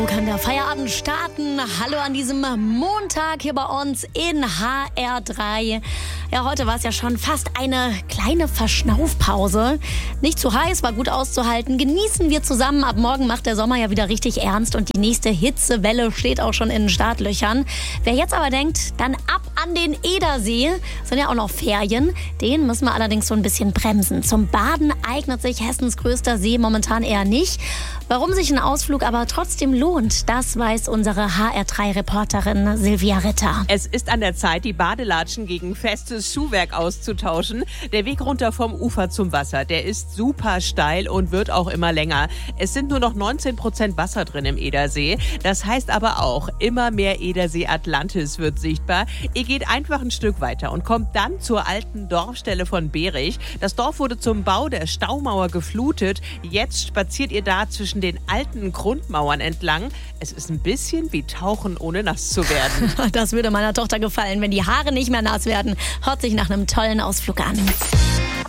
Kann der Feierabend starten? Hallo an diesem Montag hier bei uns in HR3. Ja, heute war es ja schon fast eine kleine Verschnaufpause. Nicht zu heiß, war gut auszuhalten. Genießen wir zusammen. Ab morgen macht der Sommer ja wieder richtig ernst und die nächste Hitzewelle steht auch schon in den Startlöchern. Wer jetzt aber denkt, dann ab an den Edersee, sind ja auch noch Ferien, den müssen wir allerdings so ein bisschen bremsen. Zum Baden eignet sich Hessens größter See momentan eher nicht. Warum sich ein Ausflug aber trotzdem lohnt, das weiß unsere HR3-Reporterin Silvia Ritter. Es ist an der Zeit, die Badelatschen gegen festes Schuhwerk auszutauschen. Der Weg runter vom Ufer zum Wasser, der ist super steil und wird auch immer länger. Es sind nur noch 19% Wasser drin im Edersee. Das heißt aber auch, immer mehr Edersee Atlantis wird sichtbar. Ihr geht einfach ein Stück weiter und kommt dann zur alten Dorfstelle von Berich. Das Dorf wurde zum Bau der Staumauer geflutet. Jetzt spaziert ihr da zwischen den alten Grundmauern entlang. Es ist ein bisschen wie Tauchen, ohne nass zu werden. Das würde meiner Tochter gefallen, wenn die Haare nicht mehr nass werden. Hört sich nach einem tollen Ausflug an.